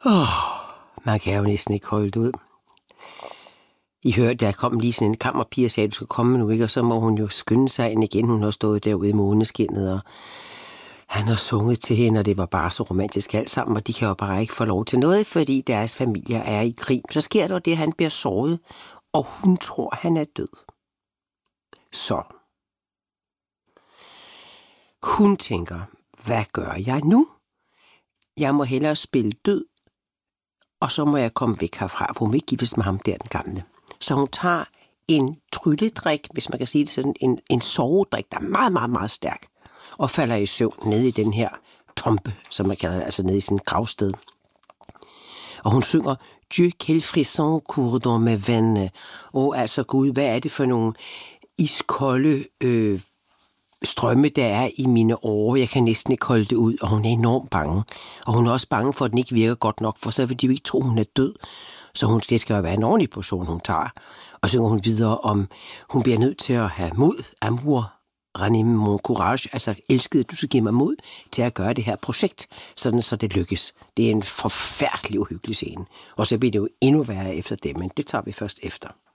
Man kan jo næsten ikke holde det ud. I hørte, der kom lige sådan en kammerpige og sagde, at du skal komme nu, ikke? Og så må hun jo skynde sig ind igen. Hun har stået derude i måneskinnet, og han har sunget til hende, og det var bare så romantisk alt sammen, og de kan jo bare ikke få lov til noget, fordi deres familier er i krig. Så sker der det, at han bliver såret, og hun tror, han er død. Så hun tænker, hvad gør jeg nu? Jeg må hellere spille død, og så må jeg komme væk herfra, for hun vil ikke gives med ham der, den gamle. Så hun tager en trylledrik, hvis man kan sige det sådan, en sovedrik, der er meget, meget, meget stærk, og falder i søvn nede i den her tombe, som man kalder det, altså nede i sådan et gravsted. Og hun synger, Dieu, quel frisson court dans mes veines. Altså Gud, hvad er det for nogle iskolde strømme, der er i mine årer. Jeg kan næsten ikke holde det ud, og hun er enormt bange. Og hun er også bange for, at den ikke virker godt nok, for så vil de jo ikke tro, hun er død. Så det skal jo være en ordentlig portion, hun tager. Og så synger hun videre om, hun bliver nødt til at have mod, amour, ranime mon courage, altså elskede, du skal give mig mod til at gøre det her projekt, sådan så det lykkes. Det er en forfærdelig uhyggelig scene. Og så bliver det jo endnu værre efter det, men det tager vi først efter.